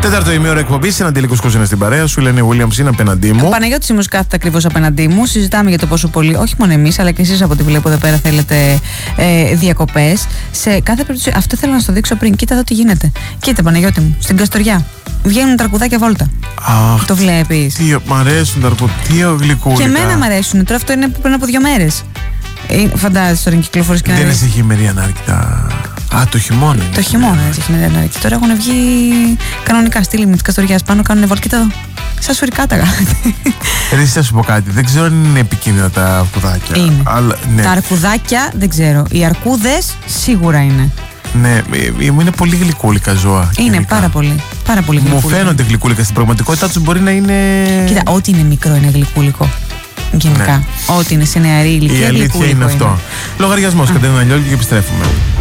Τέταρτο ημίωρο εκπομπής, ένα Αντελικός Κούζινας στην παρέα σου. Λένε Williams είναι απέναντί μου. Παναγιώτης Σίμους κάθεται ακριβώς απέναντί μου. Συζητάμε για το πόσο πολύ, όχι μόνο εμείς, αλλά και εσείς από ό,τι βλέπω εδώ πέρα θέλετε διακοπές. Σε κάθε περίπτωση, αυτό θέλω να σου το δείξω πριν. Κοίτα εδώ τι γίνεται. Κοίτα, Παναγιώτη μου, στην Καστοριά βγαίνουν τα αρκουδάκια βόλτα. Αχ, το βλέπεις. Μ' αρέσουν τα αρκουδάκια, γλυκούλικα. Και εμένα μ' αρέσουν. Τώρα αυτό είναι πριν από 2 μέρες. Φαντάζεσαι τώρα είναι κυκλοφορείς και να δεν είναι σε χειμερή ανάρκητα. Α, το χειμώνα είναι. Το χειμώνα είναι σε χειμερή ανάρκητα. Τώρα έχουν βγει κανονικά στη λίμνη της Καστοριάς. Πάνω κάνουν βόλτα. Κοίτα εδώ. Σαν σουρικάταγα. Εσύ θα σου πω κάτι. Δεν ξέρω αν είναι επικίνδυνα τα αρκουδάκια. Είναι. Αλλά, ναι. Τα αρκουδάκια δεν ξέρω. Οι αρκούδες σίγουρα είναι. Ναι, μου είναι πολύ γλυκούλικα ζώα. Είναι γενικά. πάρα πολύ γλυκούλικα. Μου φαίνονται γλυκούλικα. Στην πραγματικότητά τους μπορεί να είναι. Κοίτα, ό,τι είναι μικρό είναι γλυκούλικο. Γενικά. Ναι. Ό,τι είναι σε νεαρή ηλικία. Η αλήθεια είναι αυτό. Λογαριασμός, Κατερίνα Λιόλη, και επιστρέφουμε.